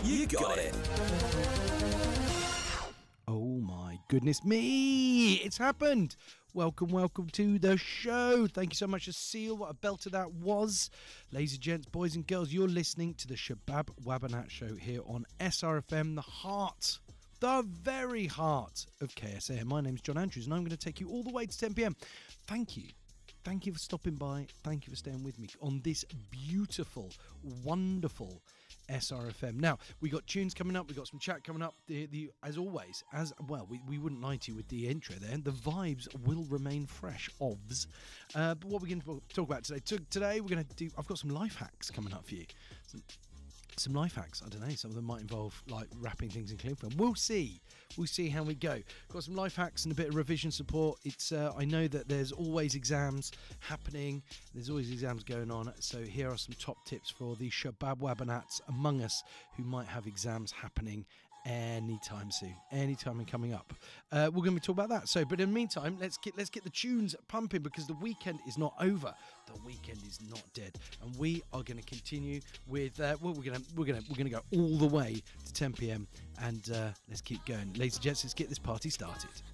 You got it. Oh my goodness me, it's happened. Welcome to the show. Thank you so much to Seal. What a belter that was. Ladies and gents, boys and girls, you're listening to the Shabab Wabanat Show here on SRFM, the very heart of KSA. My name's John Andrews and I'm going to take you all the way to 10 p.m. Thank you for stopping by. Thank you for staying with me on this beautiful, wonderful SRFM. Now, we got tunes coming up, we got some chat coming up. As always, we wouldn't lie to you with the intro there. The vibes will remain fresh, but what we're going to talk about today? Today we're going to do, I've got some life hacks coming up for you. Some life hacks. I don't know, some of them might involve like wrapping things in cling film. We'll see how we go. Got some life hacks and a bit of revision support. It's I know that there's always exams happening, there's always exams going on, so here are some top tips for the Shabab Wabanats among us who might have exams happening anytime soon, anytime and coming up. We're going to be talking about that. But in the meantime, let's get the tunes pumping, because the weekend is not over. The weekend is not dead, and we are going to continue with. We're going to go all the way to 10 p.m. and let's keep going, ladies and gents. Let's get this party started.